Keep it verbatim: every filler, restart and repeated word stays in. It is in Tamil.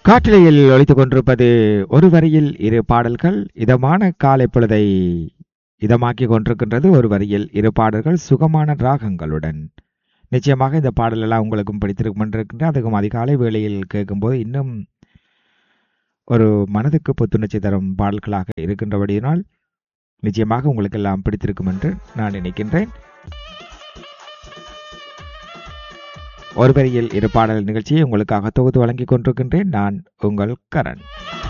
காற்றலையில் ஒலித்துக் கொண்டிருப்பது ஒரு வரியில் இரு பாடல்கள். இதமான காலை பொழுதை இதமாக்கி கொண்டிருக்கின்றது. ஒரு வரியில் இரு பாடல்கள் சுகமான ராகங்களுடன். நிச்சயமாக இந்த பாடல் எல்லாம் உங்களுக்கும் பிடித்திருக்கும் இருக்கின்ற, அதுக்கும் அதிகாலை வேளையில் கேட்கும்போது இன்னும் ஒரு மனதுக்கு புத்துணர்ச்சி தரும் பாடல்களாக இருக்கின்றபடியினால் நிச்சயமாக உங்களுக்கு எல்லாம் பிடித்திருக்கும் என்று நான் நினைக்கின்றேன். ஒரு வரியில் இரு பாடல் நிகழ்ச்சியை உங்களுக்காக தொகுத்து வழங்கிக் கொண்டிருக்கின்றேன். நான் உங்கள் கரண்.